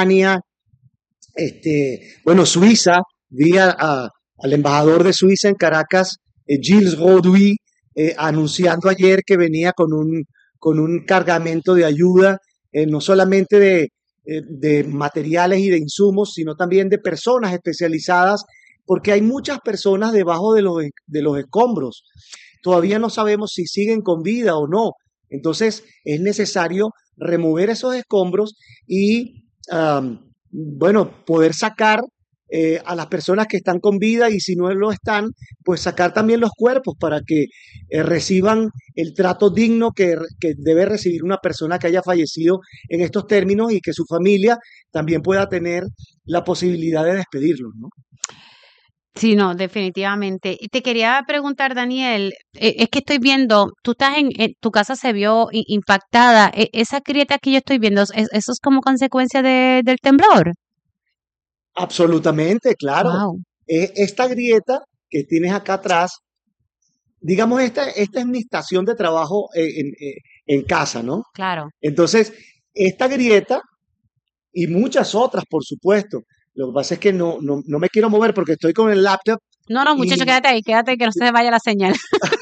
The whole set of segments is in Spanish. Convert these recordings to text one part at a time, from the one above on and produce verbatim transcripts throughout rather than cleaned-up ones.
Alemania, este, bueno, Suiza, vi a, a, al embajador de Suiza en Caracas, eh, Gilles Roduy, eh, anunciando ayer que venía con un, con un cargamento de ayuda, eh, no solamente de, eh, de materiales y de insumos, sino también de personas especializadas, porque hay muchas personas debajo de los, de los escombros. Todavía no sabemos si siguen con vida o no. Entonces es necesario remover esos escombros y, um, bueno, poder sacar eh, a las personas que están con vida, y si no lo están, pues sacar también los cuerpos para que eh, reciban el trato digno que, que debe recibir una persona que haya fallecido en estos términos, y que su familia también pueda tener la posibilidad de despedirlos, ¿no? Sí, no, definitivamente. Y te quería preguntar, Daniel, eh, es que estoy viendo, tú estás en, en- tu casa se vio i- impactada. E- esa grieta que yo estoy viendo, ¿es- ¿eso es como consecuencia de, del temblor? Absolutamente, claro. Wow, Eh, esta grieta que tienes acá atrás, digamos, esta, esta es mi estación de trabajo eh, en, eh, en casa, ¿no? claro. Entonces, esta grieta y muchas otras, por supuesto. Lo que pasa es que no, no, no me quiero mover porque estoy con el laptop No, no, muchacho, y quédate ahí, quédate que no se vaya la señal.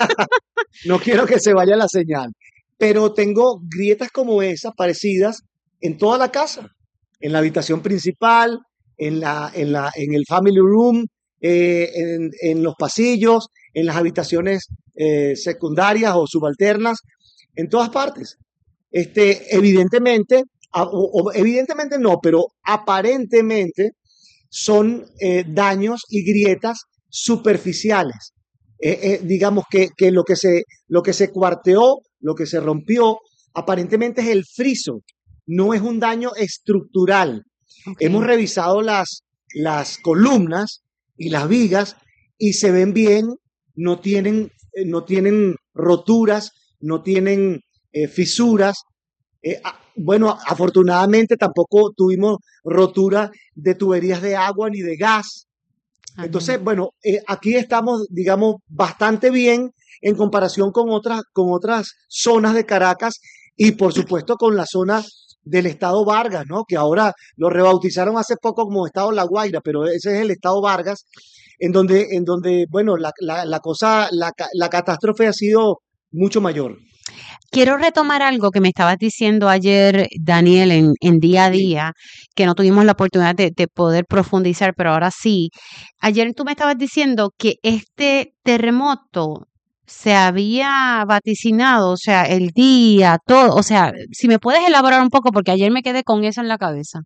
no quiero que se vaya la señal. Pero tengo grietas como esas, parecidas, en toda la casa. En la habitación principal, en la, en la, en el family room, eh, en, en los pasillos, en las habitaciones eh, secundarias o subalternas, en todas partes. Este, evidentemente, a- o, o evidentemente no, pero aparentemente son eh, daños y grietas superficiales. Eh, eh, digamos que, que, lo que se, lo que se cuarteó, lo que se rompió, aparentemente es el friso, no es un daño estructural. Hemos Okay. revisado las, las columnas y las vigas y se ven bien, no tienen, eh, no tienen roturas, no tienen eh, fisuras. Eh, ah, bueno, afortunadamente tampoco tuvimos rotura de tuberías de agua ni de gas. Amén. Entonces, bueno, eh, aquí estamos, digamos, bastante bien en comparación con otras, con otras zonas de Caracas, y por supuesto con la zona del estado Vargas, ¿no? Que ahora lo rebautizaron hace poco como estado La Guaira, pero ese es el estado Vargas, en donde, en donde bueno, la, la, la cosa, la, la catástrofe ha sido mucho mayor. Quiero retomar algo que me estabas diciendo ayer, Daniel, en, en día a Sí. día, que no tuvimos la oportunidad de, de poder profundizar, pero ahora sí. Ayer tú me estabas diciendo que este terremoto se había vaticinado, o sea, el día, todo, o sea, si me puedes elaborar un poco, porque ayer me quedé con eso en la cabeza.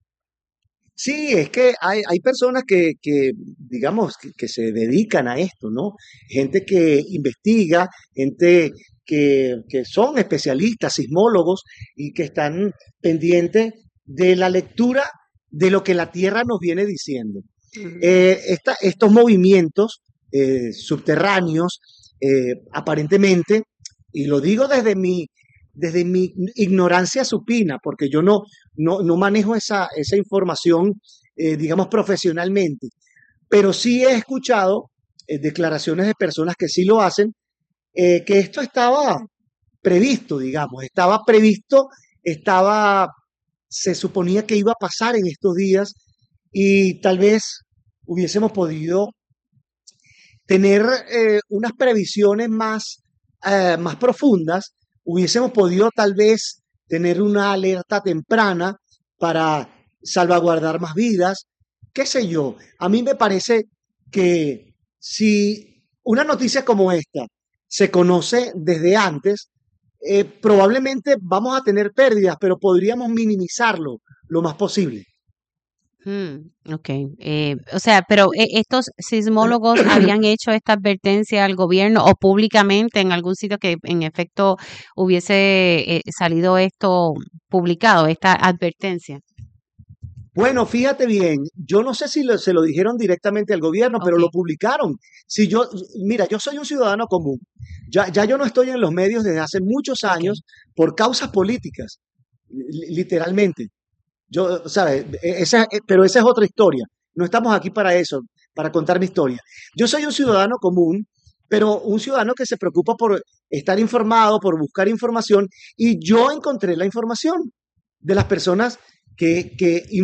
Sí, es que hay, hay personas que, que digamos, que, que se dedican a esto, ¿no? Gente que investiga, gente que, que son especialistas, sismólogos, y que están pendientes de la lectura de lo que la Tierra nos viene diciendo. Mm. Eh, esta- estos movimientos eh, subterráneos, eh, aparentemente, y lo digo desde mi, desde mi ignorancia supina, porque yo no, no, no manejo esa, esa información, eh, digamos, profesionalmente, pero sí he escuchado eh, declaraciones de personas que sí lo hacen, eh, que esto estaba previsto, digamos, estaba previsto, estaba, se suponía que iba a pasar en estos días, y tal vez hubiésemos podido tener eh, unas previsiones más, eh, más profundas, hubiésemos podido tal vez tener una alerta temprana para salvaguardar más vidas, qué sé yo. A mí me parece que si una noticia como esta se conoce desde antes, eh, probablemente vamos a tener pérdidas, pero podríamos minimizarlo lo más posible. Mm, ok, eh, o sea, pero eh, estos sismólogos habían hecho esta advertencia al gobierno o públicamente en algún sitio que en efecto hubiese eh, salido esto publicado, esta advertencia. Bueno, fíjate bien, yo no sé si lo- se lo dijeron directamente al gobierno, pero Ok, lo publicaron. Si yo, mira, yo soy un ciudadano común. Ya, ya yo no estoy en los medios desde hace muchos ok. años por causas políticas, li- literalmente. Yo, ¿sabes? E- Esa, eh, pero esa es otra historia. No estamos aquí para eso, para contar mi historia. Yo soy un ciudadano común, pero un ciudadano que se preocupa por estar informado, por buscar información, y yo encontré la información de las personas que, que